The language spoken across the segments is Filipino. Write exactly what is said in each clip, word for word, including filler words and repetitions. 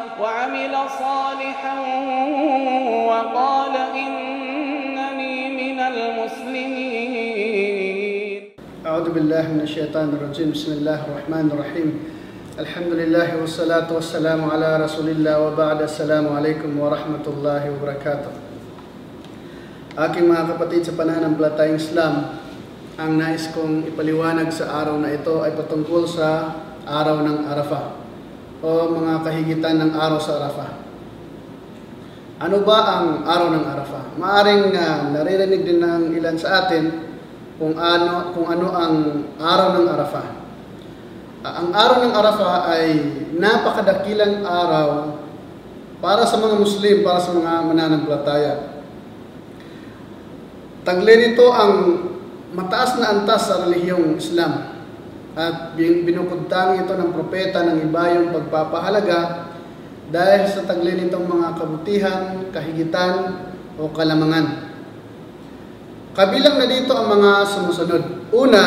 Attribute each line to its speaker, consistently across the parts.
Speaker 1: وعمل صالحا وقال إنني من المسلمين.
Speaker 2: أعوذ بالله من الشيطان الرجيم. بسم الله الرحمن الرحيم. الحمد لله والصلاة والسلام على رسول الله وبعد. السلام عليكم ورحمة الله وبركاته. Aking mga kapatid sa pananampalatayang Islam, ang nais kong ipaliwanag sa araw na ito ay patungkol sa araw ng Arafah o mga kahigitan ng araw sa Arafah. Ano ba ang araw ng Arafah? Maaring uh, naririnig din ng ilan sa atin kung ano, kung ano ang araw ng Arafah. Uh, ang araw ng Arafah ay napakadakilang araw para sa mga Muslim, para sa mga mananampalataya. Taglay nito ang mataas na antas sa relihiyong Islam at binukudtang ito ng propeta ng ibayong pagpapahalaga dahil sa taglay nitong mga kabutihan, kahigitan o kalamangan. Kabilang na dito ang mga sumusunod. Una,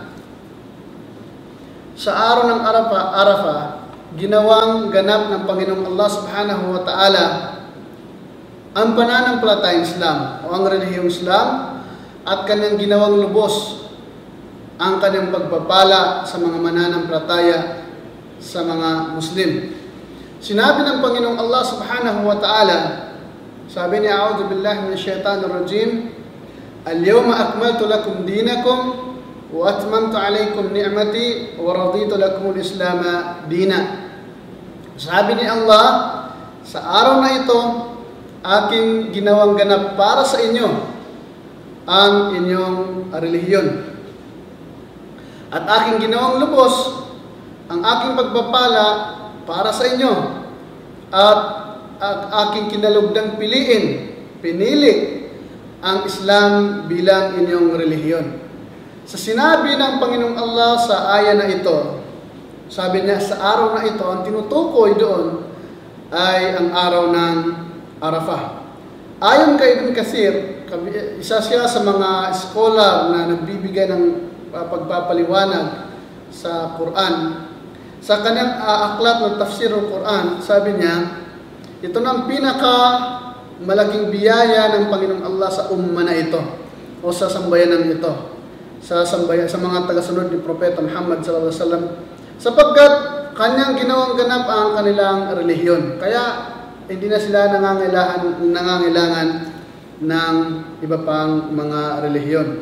Speaker 2: sa araw ng Arafah, Arafah ginawang ganap ng Panginoong Allah Subhanahu wa Ta'ala ang pananampalatayang Islam o ang relihiyong Islam at kanyang ginawang lubos ang kanyang pagpapala sa mga mananampalataya sa mga Muslim. Sinabi ng Panginoong Allah Subhanahu wa Ta'ala, sabi niya, A'udhu billahi minash shaitanir rajim, Al-yawma akmaltu lakum dinakum wa atmamtu alaykum ni'mati wa raditu lakum al-Islam dina. Sabi ni Allah, sa araw na ito, aking ginawang ganap para sa inyo ang inyong relihiyon. At aking ginawang lubos ang aking pagpapala para sa inyo. At, at aking kinalugdang piliin, pinili ang Islam bilang inyong relihiyon. Sa sinabi ng Panginoong Allah sa aya na ito, sabi niya sa araw na ito, ang tinutukoy doon ay ang araw ng Arafah. Ayon kay Ibn Kathir, isa siya sa mga scholar na nagbibigay ng uh, pagpapaliwanag sa Quran. Sa kanyang uh, aklat ng tafsir ng Quran, sabi niya, ito na ang pinaka malaking biyaya ng Panginoong Allah sa umma na ito o sa sambayanan ito, sa sambayan, sa mga tagasunod ni Propeta Muhammad sallallahu alaihi wasallam, sapagkat kanyang ginawang ganap ang kanilang relihiyon. Kaya hindi na sila nangangailangan, nangangailangan ng iba pang mga relihiyon.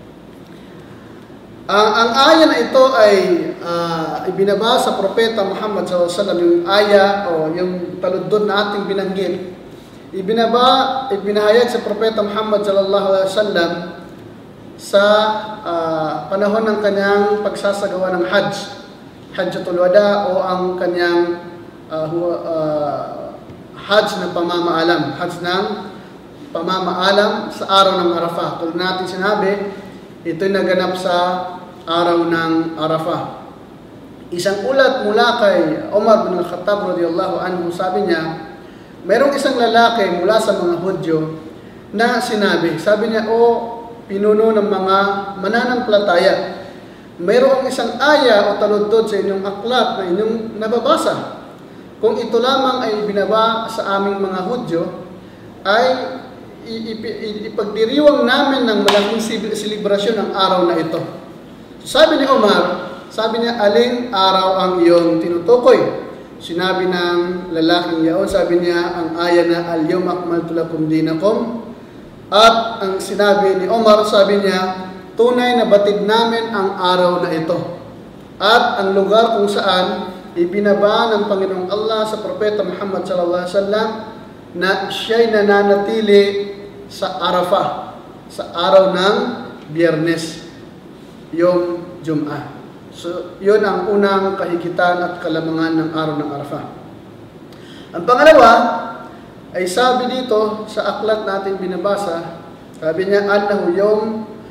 Speaker 2: Ang, ang aya na ito ay uh, ibinaba sa Propeta Muhammad sallallahu alaihi wasallam, yung aya o yung taludod na ating binanggit. Ibinaba, ibinahayag sa Propeta Muhammad sallallahu alaihi wasallam sa uh, panahon ng kanyang pagsasagawa ng Hajj, Hajjatul Wada o ang kanyang uh, uh, Hajj ng pamamaalam, Hajj ng pamamaalam sa araw ng Arafah. Tulad natin sinabi, ito'y naganap sa araw ng Arafah. Isang ulat mula kay Umar bin Khattab radiyallahu anhu, sabi niya, mayroong isang lalaki mula sa mga Hudyo na sinabi, sabi niya, o pinuno ng mga mananampalataya, mayroong isang aya o taludtod sa inyong aklat na inyong nababasa. Kung ito lamang ay binaba sa aming mga Hudyo, ay ipagdiriwang namin ng malaking selebrasyon ang araw na ito. Sabi ni Umar, sabi niya, alin araw ang iyong tinutukoy? Sinabi ng lalaking yaon, sabi niya, ang aya na al-yawma akmaltu lakum dinakum. At ang sinabi ni Umar, sabi niya, tunay na batid namin ang araw na ito. At ang lugar kung saan ibinaba ng Panginoong Allah sa Propeta Muhammad sallallahu alaihi wasallam na siya'y nananatili sa Arafah, sa araw ng Biyernes, yung Jum'ah. So, yun ang unang kahigitan at kalamangan ng araw ng Arafah. Ang pangalawa ay sabi dito sa aklat natin binabasa, sabi niya, annahu yawm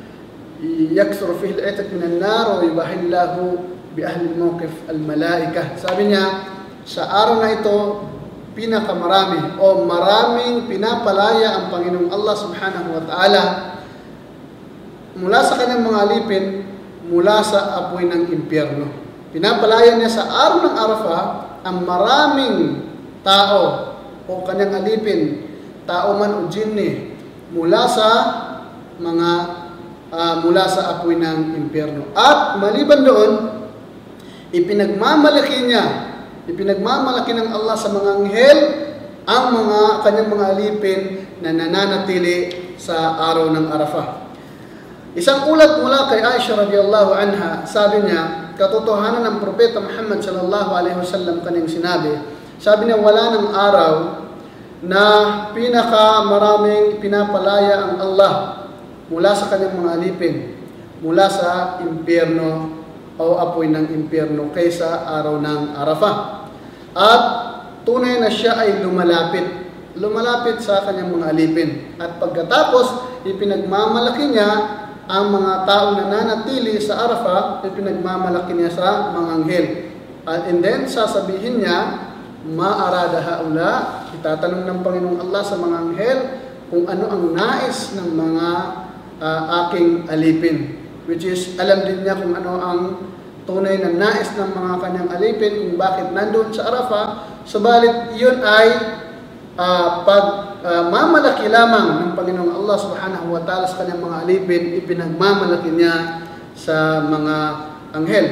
Speaker 2: yaksuru fihi al-'itq min an-nar wa yubahillahu bi ahli al-mawqif al-malaika. Sabi niya, sa araw na ito, pinakamarami o maraming pinapalaya ang Panginoong Allah Subhanahu wa Ta'ala mula sa kanyang mga alipin, mula sa apoy ng impyerno. Pinapalaya niya sa araw ng Arafah ang maraming tao o kanyang alipin, tao man o jinni, mula sa mga uh, mula sa apoy ng impyerno. At maliban doon, ipinagmamalaki niya, ipinagmamalaki ng Allah sa mga anghel ang mga kanyang mga alipin na nananatili sa araw ng Arafah. Isang ulat mula kay Aisha radhiyallahu anha, sabi niya, katotohanan ng Propeta Muhammad sallallahu alaihi wasallam kanyang sinabi, sabi niya, wala ng araw na pinakamaraming pinapalaya ang Allah mula sa kanyang mga alipin, mula sa impyerno o apoy ng impyerno kaysa araw ng Arafah. At tunay na siya ay lumalapit, lumalapit sa kanyang mga alipin. At pagkatapos, ipinagmamalaki niya ang mga taong nananatili sa Arafah, ipinagmamalaki niya sa mga anghel. At and then, sasabihin niya, ma'arada haula, itatanong ng Panginoong Allah sa mga anghel kung ano ang nais ng mga uh, aking alipin. Which is, alam din niya kung ano ang tunay na nais ng mga kanyang alipin, kung bakit nandun sa Arafah. Subalit, yun ay uh, pag uh, mamalaki lamang ng Panginoong Allah subhanahu wa ta'ala sa kanyang mga alipin, ipinagmamalaki niya sa mga anghel.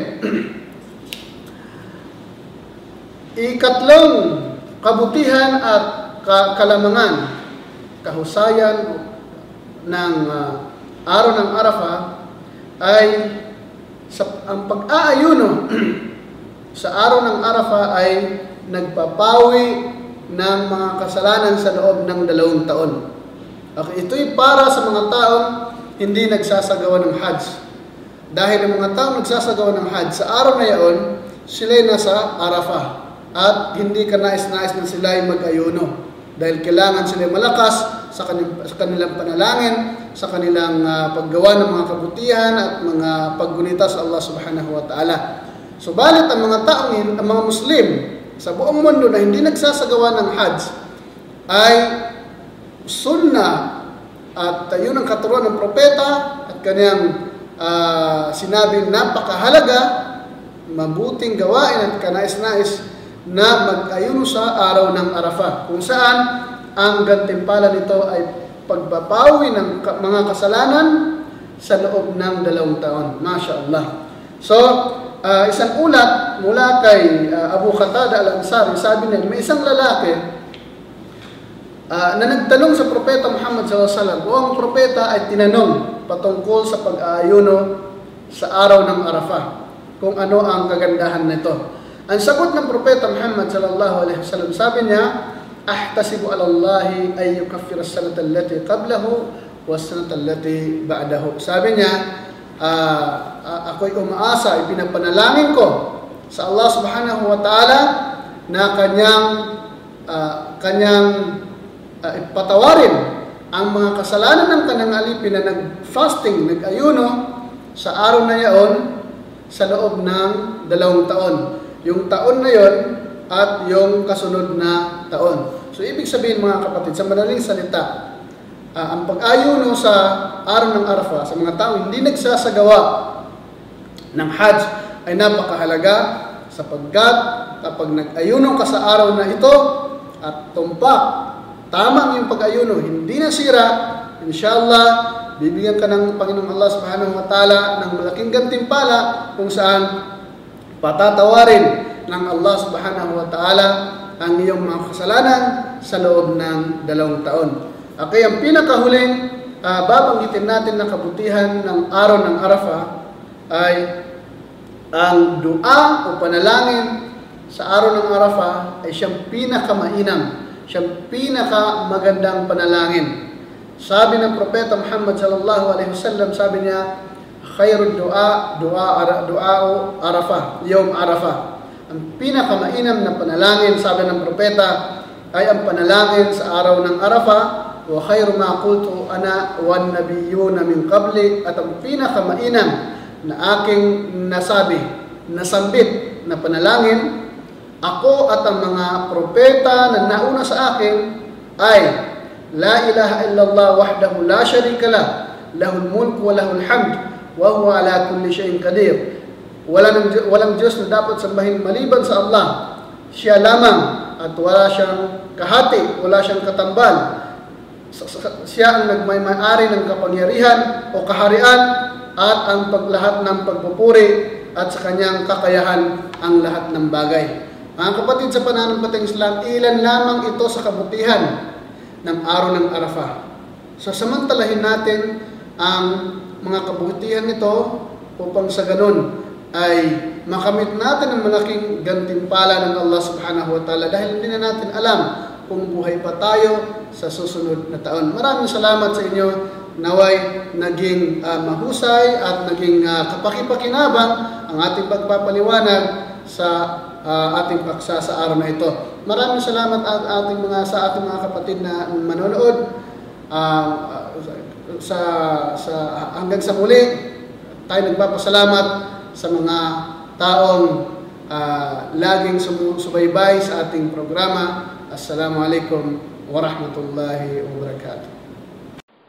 Speaker 2: Ikatlong kabutihan at kalamangan, kahusayan ng uh, araw ng Arafah ay sa, ang pag-aayuno sa araw ng Arafah ay nagpapawi ng mga kasalanan sa loob ng dalawang taon. Okay, ito'y para sa mga taong hindi nagsasagawa ng Hajj. Dahil ang mga taong nagsasagawa ng Hajj, sa araw na yaon, sila'y nasa Arafah. At hindi ka nais-nais na sila ay mag-ayuno. Dahil kailangan sila malakas sa kanilang, sa kanilang panalangin, sa kanilang uh, paggawa ng mga kabutihan at mga paggunita sa Allah subhanahu wa ta'ala. Subalit ang mga taong, ang mga Muslim sa buong mundo na hindi nagsasagawa ng Hajj ay sunnah at yun ang katuruan ng propeta at kanyang uh, sinabing napakahalaga, mabuting gawain at kanais-nais na mag-ayuno sa araw ng Arafah, kung saan ang gantimpala nito ay pagbabawi ng mga kasalanan sa loob ng dalawang taon. Masya Allah. So, uh, isang ulat mula kay uh, Abu Qatada al-Ansari, sabi niya, may isang lalaki uh, na nagtanong sa Propeta Muhammad sallallahu alaihi wasallam, o ang propeta ay tinanong patungkol sa pag-aayuno sa araw ng Arafah, kung ano ang kagandahan nito. Ang sagot ng Propeta Muhammad sallallahu alaihi wasallam, sabi niya, ahtasibu ala Allahi ay yukaffira as-sanata allati qablahu was-sanata allati ba'dahu. Sabi niya, uh, uh, ako'y umaasa, ipinapanalangin ko sa Allah subhanahu wa ta'ala na kanyang uh, kanyang uh, ipatawarin ang mga kasalanan ng kanyang alipin na nag-fasting, nag-ayuno sa araw na yaon sa loob ng dalawang taon. Yung taon na yon at yung kasunod na taon. So, ibig sabihin mga kapatid, sa madaling salita, uh, ang pag-ayuno sa araw ng Arafah sa mga tao hindi nagsasagawa ng Hajj ay napakahalaga sapagkat kapag nag-ayuno ka sa araw na ito at tumpak, tamang yung pag-ayuno, hindi nasira, inshallah, bibigyan ka ng Panginoong Allah subhanahu wa ta'ala ng malaking gantimpala kung saan patatawarin ng Allah subhanahu wa ta'ala ang iyong mga kasalanan sa loob ng dalawang taon. Okay, ang pinakahuling uh, babanggitin natin na kabutihan ng araw ng Arafah ay ang dua o panalangin sa araw ng Arafah ay siyang pinakamainam, siyang pinakamagandang panalangin. Sabi ng Propeta Muhammad sallallahu alaihi wasallam, sabi niya, khairud du'a du'a du'a Arafah, yawm Arafah. Ang pinakamainam na panalangin, sabi ng propeta, ay ang panalangin sa araw ng Arafah, wa khairu ma qultu ana wan nabiyyuna min qabli, at ang pinakamainam na aking nasabi, nasambit na panalangin, ako at ang mga propeta na nauna sa akin ay la ilaha illallah wahdahu la sharika lah, lahul mulku wa lahul hamd wa huwa ala kulli shay'in qadir. Walang, walang Diyos na dapat sambahin maliban sa Allah. Siya lamang at wala siyang kahati, wala siyang katambal. Siya ang nagmay-ari ng kapangyarihan o kaharian at ang paglahat ng pagpupuri at sa kanyang kakayahan ang lahat ng bagay. Mga kapatid, sa pananampalatayang Islam, ilan lamang ito sa kabutihan ng araw ng Arafah. So samantalahin natin ang mga kabutihan nito upang sa ganun ay makamit natin ang malaking gantimpala ng Allah subhanahu wa ta'ala dahil hindi na natin alam kung buhay pa tayo sa susunod na taon. Maraming salamat sa inyo. Naway naging uh, mahusay at naging uh, kapakipakinabang ang ating pagpapaliwanag sa uh, ating paksa sa araw na ito. Maraming salamat at ating mga sa ating mga kapatid na manonood. Uh, sa sa hanggang sa muli tayo nagpapasalamat sa mga taong uh, laging sumusubaybay sa ating programa. Assalamualaikum warahmatullahi wabarakatuh.